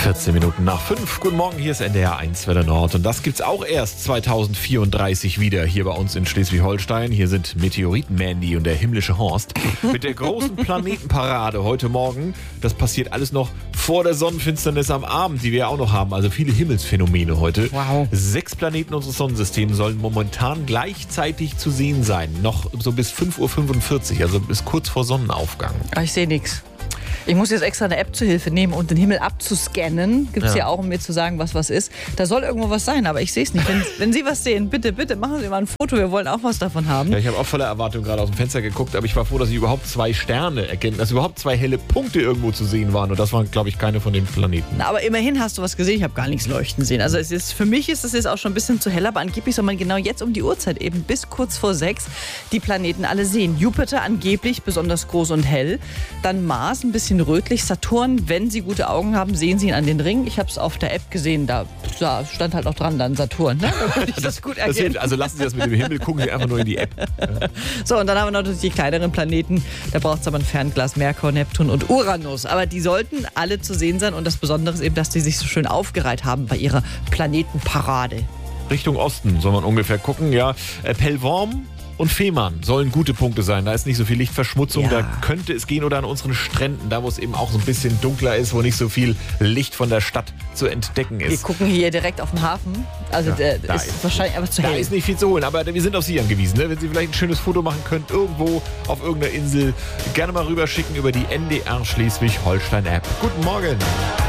14 Minuten nach 5. Guten Morgen, hier ist NDR 1 Welle Nord. Und das gibt's auch erst 2034 wieder hier bei uns in Schleswig-Holstein. Hier sind Meteoriten-Mandy und der himmlische Horst mit der großen Planetenparade heute Morgen. Das passiert alles noch vor der Sonnenfinsternis am Abend, die wir ja auch noch haben. Also viele Himmelsphänomene heute. Wow. 6 Planeten unseres Sonnensystems sollen momentan gleichzeitig zu sehen sein. Noch so bis 5:45 Uhr, also bis kurz vor Sonnenaufgang. Ich sehe nichts. Ich muss jetzt extra eine App zur Hilfe nehmen, um den Himmel abzuscannen. Gibt es ja auch, um mir zu sagen, was ist. Da soll irgendwo was sein, aber ich sehe es nicht. Wenn Sie was sehen, bitte machen Sie mal ein Foto. Wir wollen auch was davon haben. Ja, ich habe auch voller Erwartung gerade aus dem Fenster geguckt, aber ich war froh, dass ich überhaupt 2 Sterne erkenne, dass überhaupt 2 helle Punkte irgendwo zu sehen waren. Und das waren, glaube ich, keine von den Planeten. Na, aber immerhin hast du was gesehen. Ich habe gar nichts leuchten sehen. Also für mich ist es jetzt auch schon ein bisschen zu hell, aber angeblich soll man genau jetzt um die Uhrzeit eben bis kurz vor 6 die Planeten alle sehen. Jupiter angeblich besonders groß und hell. Dann Mars ein bisschen rötlich. Saturn, wenn Sie gute Augen haben, sehen Sie ihn an den Ringen. Ich habe es auf der App gesehen, da stand halt auch dran, dann Saturn. Ne? Da konnte ich das gut erkennen. Also lassen Sie das mit dem Himmel, gucken Sie einfach nur in die App. So, und dann haben wir natürlich die kleineren Planeten. Da braucht es aber ein Fernglas, Merkur, Neptun und Uranus. Aber die sollten alle zu sehen sein. Und das Besondere ist eben, dass die sich so schön aufgereiht haben bei ihrer Planetenparade. Richtung Osten soll man ungefähr gucken. Ja, Pellworm und Fehmarn sollen gute Punkte sein. Da ist nicht so viel Lichtverschmutzung. Ja. Da könnte es gehen, oder an unseren Stränden, da wo es eben auch so ein bisschen dunkler ist, wo nicht so viel Licht von der Stadt zu entdecken ist. Wir gucken hier direkt auf den Hafen. Also der da ist wahrscheinlich einfach zu Da hell. ist nicht viel zu holen, aber wir sind auf Sie angewiesen. Ne? Wenn Sie vielleicht ein schönes Foto machen können, irgendwo auf irgendeiner Insel, gerne mal rüberschicken über die NDR Schleswig-Holstein-App. Guten Morgen.